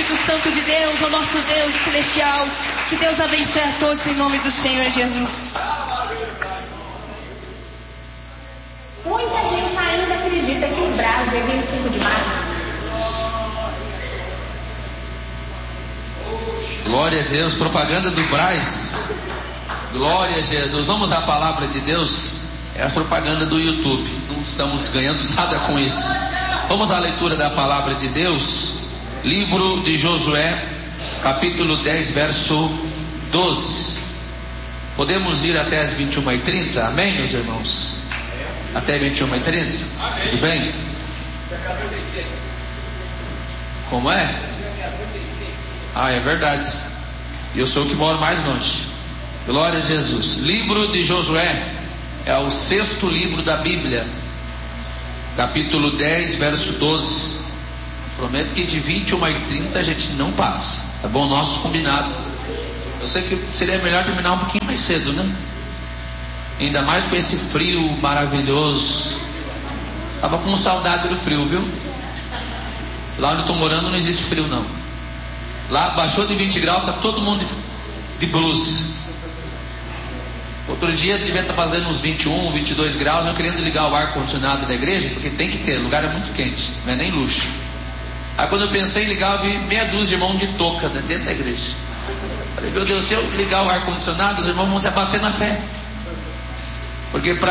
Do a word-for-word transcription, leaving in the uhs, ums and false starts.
Espírito Santo de Deus, o nosso Deus celestial. Que Deus abençoe a todos em nome do Senhor Jesus. Muita gente ainda acredita que o Brás é vinte e cinco de maio. Glória a Deus, propaganda do Brás. Glória a Jesus. Vamos à palavra de Deus. É a propaganda do YouTube. Não estamos ganhando nada com isso. Vamos à leitura da palavra de Deus. Livro de Josué, capítulo dez, verso doze. Podemos ir até as vinte e uma e trinta? Amém, meus irmãos? Até vinte e uma e trinta? Tudo bem? Como é? Ah, é verdade. Eu sou o que moro mais longe. Glória a Jesus. Livro de Josué é o sexto livro da Bíblia, capítulo dez, verso doze. Prometo que de vinte e uma e trinta a gente não passa. Tá bom? Nosso combinado. Eu sei que seria melhor terminar um pouquinho mais cedo, né? Ainda mais com esse frio maravilhoso. Tava com saudade do frio, viu? Lá onde eu tô morando não existe frio, não. Lá baixou de vinte graus, tá todo mundo de, de blusa. Outro dia devia estar fazendo uns vinte e um, vinte e dois graus. Eu querendo ligar o ar condicionado da igreja, porque tem que ter, o lugar é muito quente, não é nem luxo. Aí quando eu pensei em ligar, eu vi meia dúzia de irmãos de touca dentro da igreja. Falei, meu Deus, se eu ligar o ar condicionado, os irmãos vão se abater na fé. Porque para